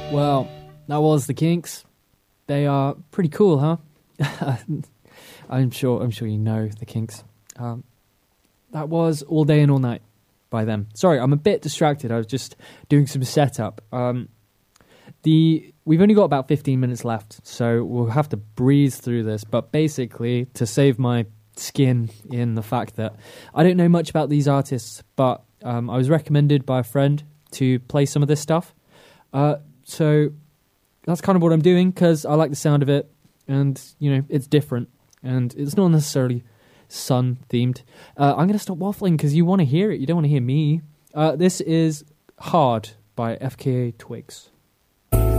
Well, that was the Kinks. They are pretty cool, huh? I'm sure you know the Kinks. That was All Day and All Night by them. Sorry, I'm a bit distracted. I was just doing some setup. We've only got about 15 minutes left, so we'll have to breeze through this. But basically, to save my skin in the fact that I don't know much about these artists, but I was recommended by a friend to play some of this stuff. So that's kind of what I'm doing because I like the sound of it, and it's different, and it's not necessarily sun themed. I'm going to stop waffling because you want to hear it. You don't want to hear me. This is Hard by FKA Twigs.